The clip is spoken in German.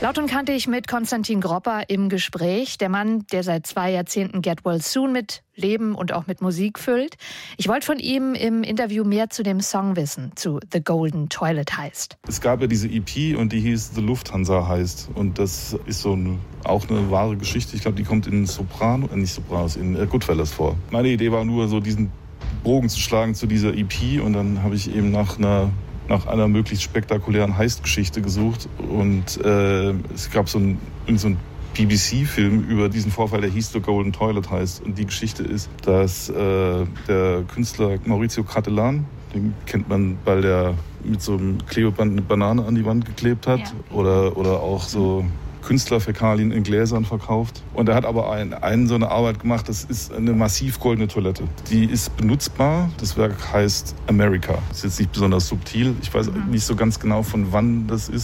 Laut und kantig mit Konstantin Gropper im Gespräch. Der Mann, der seit 2 Jahrzehnten Get Well Soon mit Leben und auch mit Musik füllt. Ich wollte von ihm im Interview mehr zu dem Song wissen, zu The Golden Toilet Heist. Es gab ja diese EP und die hieß The Lufthansa Heist. Und das ist auch eine wahre Geschichte. Ich glaube, die kommt in in Goodfellas vor. Meine Idee war nur, so diesen Bogen zu schlagen zu dieser EP. Und dann habe ich eben nach einer möglichst spektakulären Heist-Geschichte gesucht. Und es gab so ein BBC-Film über diesen Vorfall, der hieß The Golden Toilet Heist. Und die Geschichte ist, dass der Künstler Maurizio Cattelan, den kennt man, weil der mit so einem Klebeband eine Banane an die Wand geklebt hat, ja. Oder auch so Künstlerfäkalien in Gläsern verkauft. Und er hat aber so eine Arbeit gemacht, das ist eine massiv goldene Toilette. Die ist benutzbar. Das Werk heißt America. Ist jetzt nicht besonders subtil. Ich weiß nicht so ganz genau, von wann das ist.